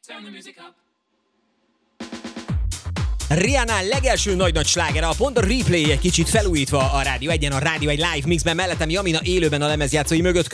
Rihanna legelső nagy-nagy slágere, a pont a replay egy kicsit felújítva a Rádió 1-en, a Rádió 1 live mixben, mellettem Jamina élőben a lemezjátszói mögött.